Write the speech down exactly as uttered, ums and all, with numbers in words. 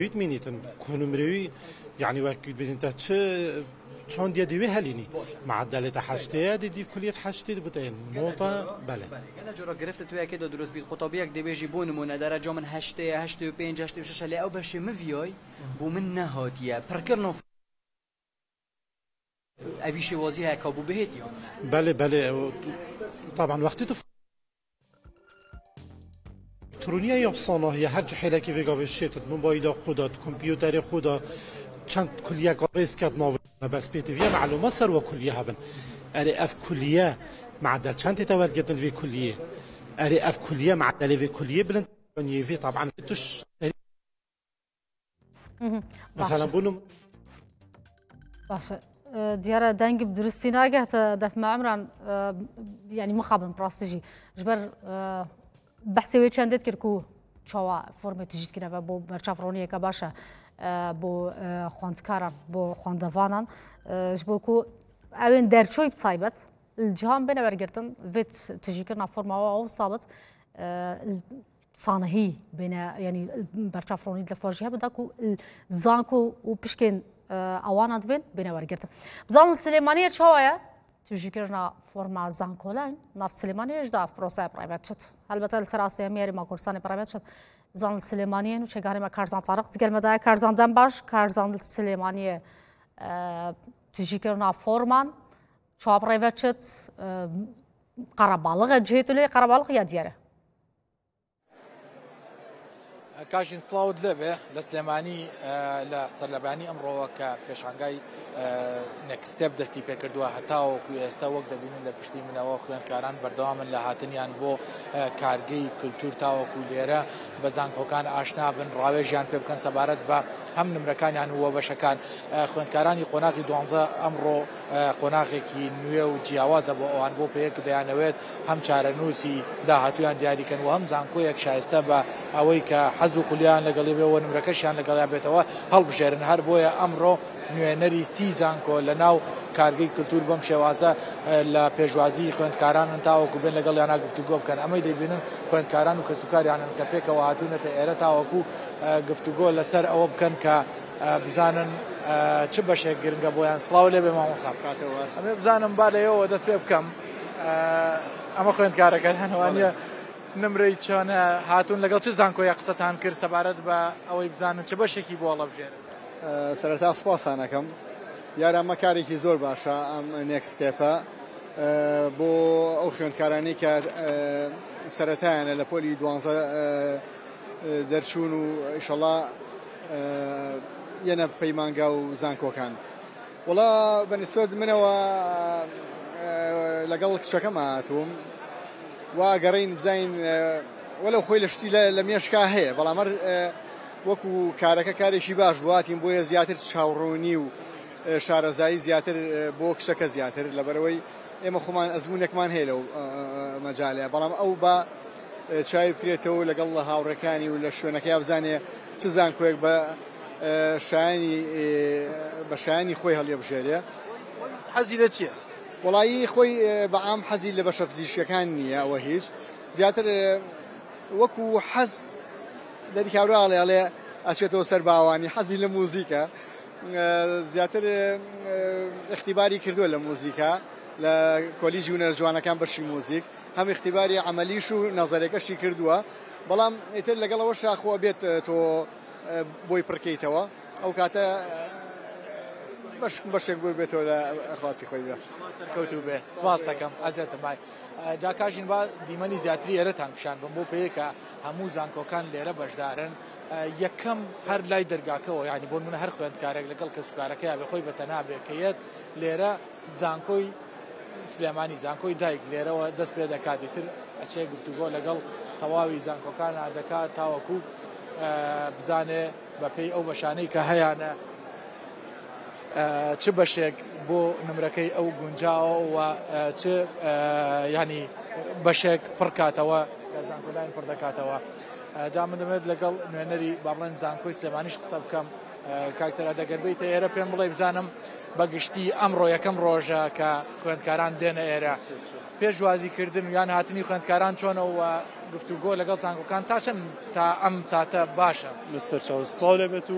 مینیتن کنمروی یعنی وقتی بدین تا چه چون دیدی هلینی معدل تحشته دیدی کلیت حشته بتین نقطة بله. أنا جرا گرفت توی که دروس بید خطابی یک دیویجی بونمونه درجه من هشته هشته و پنج هشته و شش لی او بشه مفیای بو من نهاتیه پرکرنو اویش وازی ها کابو بهت یا بله بله طبعا وقتی تو ترونیه یا صناعی هر حیله که ویگاوی شد موبایل خودت کامپیوتر خودت چند کلیه قارس کرد ناو بس بیتویه معلومات سر و کلیه هبن اری اف کلیه معدل چند تولد جدا في كلية اري اف كلية معدل في كلية بلن في طبعا توش مثلا بونم باشه دیاره دنگ بدرستی ناگه تا دف مع عمران يعني مخابن براستيجي جبر بحثي وي چندت كركو چوا فرمه تجید کنه و بو مرچافرونیه که باشه بو خواندکاران بو خواندوانان جبو کو اوین درچوی بصایبت الجهان بين برجرتن فيت تجي كنا فورما أو صابت صانهي بين يعني برشافروني لفوجها بداكو زانكو وبشكين أوانا دفين بين برجرتن بزان السليمانية شوية تجي كنا فورما زانكو لين نفس السليمانية جدا في بروسا برايفت شت البته السراسية ميري ما كورساني برايفت شت بزان السليمانية وش قاري ما كارزان طارق تقول مدى كارزان دنباش كارزان السليمانية تجي كنا فورمان شو برايفت قربالغ جهته لي قربالغ يا دياره كاشين سلاود لبه لسليماني لا سرلباني امره كبيشانغاي نكست ستيب دستي بكردوا حتى وكو استوق دبين لبشتي من او خوان كاران بردوام لهاتنيان بو كارغي كلتور تاو كوليرا بزان كان اشنا بن راويجان بكن سبارت با هم نمركان يعني هو بشكان خوان كاراني قناقي دوانزا امره قناقي كي نيو جیاواز بو ان بو بيك ديانويت هم چارنوسي داهاتيان دياري كان وهم زانكو يك شايسته با اوي كحزو خليان لقليبه ونمركشان لقليبه هل بشيرن هر بويا امره نوێنەری سیزانکۆ لە ناو کارگەی کلتور بەم شێوازە لە پێشوازی خوێندکاران تاوەکو بێن لەگەڵ یان گفتوگۆ بکەن ئەمەی دەبینن خوێندکاران و کەسوکاریانن کە پێکەوە هاتوونەتە ئێرە تاوەکو گفتوگۆ لەسەر ئەوە بکەن کە بزانن چ بەشێک گرنگە بۆیان سڵاو لێ بێ مامۆستا بکاتەوە ئەمێ بزانم با لەیەوە دەست پێ بکەم ئەمە خوێندکارەکەتانوانە نمرەی چۆنە هاتوون لەگەڵ چ زانکۆیە قسەتان کرد سەبارەت بە ئەوەی بزانن چ بەشێکی بۆ هەڵەبژێرن سەرەتا سوپاسانەکەم یارە ئەمە کارێکی زۆر باشە ئەم نێکستێپە بۆ ئەو خوێندکارانی کە سەرەتایانە لە پۆلی دوانزە دەرچوون و ئیشەڵا یەنە پەیمانگا و زانکۆکان وڵا بەنسبەت منەوە لەگەڵ کچەکەم هاتووم وا گەڕین بزین وەلەو خۆی لە شتی لە مێشکا هەیە بەڵام وەکو کارەکە کارێکی باش بواتیم بۆیە زیاتر چاوڕوونی و شارەزایی زیاتر بۆ کشەکە زیاتر لەبەرەوەی ئێمە خۆمان ئەزمونێکمان هەیە لەو مەجالەیە بەڵام ئەو بە چای بکرێتەوە لەگەڵ لە هاوڕەکانی و لە شوێنەکەی بزانێ چ زانکۆیەک بە شایانی بە شایانی خۆی هەڵێ بژێرێ حەزی لە چییە؟ وڵایی خۆی بەعام حەزی لە بەشە پزیشکەکان نییە ئەوە هیچ زیاتر وەکو حەز دەری کاروواڵێ ئەڵێ ئەچێتەوە سەر باوانی حەزی لە موزیکە زیاتر اختیباری کردووە لە موزیکە لە کۆلیژی هونەرە جوانەکان بەشی موزیک هەم اختیباری عەمەلیش و نەزەرێکەشی کردووە بەڵام ئیتر لەگەڵەوەشا خۆ بێت تۆ بۆی پڕکەیتەوە ئەو کاتە بەشێک بۆی بێتەوە لە خواسی خۆی بێ کەوتوو بێ سپاس دەکەم ئەزێتم بای جا کاژین با دیمەنی زیاتری ئێرەتان پیشان بم بۆ پێیەکە هەموو زانکۆکان لێرە بەشدارن یەکەم هەر لای دەرگاکەوە یعنی بۆ منە هەر خوێندکارێک لەگەڵ کەسوکارەکەی بێ خۆی بەتەنا بێکەیەت لێرە زانکۆی سلێمانی زانکۆی دایک لێرەوە دەست پێ دەکات دیتر ئەچێ گفتوگۆ لەگەڵ تەواوی زانکۆکان دەکات تاوەکو بزانێ بەپێی ئەو بەشانەی کە هەیەە چ بەشێک بۆ نمرەکەی ئەو گونجاوە و چ ینی بەشێک پڕکاتەوە لە زانکۆلایان پڕ دەکاتەوە جا من دەمێت لەگەڵ نوێنەری با بڵێن زانکۆی سلێمانیش قسە بکەم کاکسەرا دەگەربیتە ئێرە پێم بڵێ بزانم بەگشتی ئەمڕۆ یەکەم ڕۆژە کە خوێندکاران دێنە ئێرە پێشوازیکردن و یان هاتنی خوێندکاران چۆنەوە گفتوگۆ لەگەڵ زانکۆکان تا چەند تا ئەم ساتە باشە لەسەر چاوەستاو لەبێت و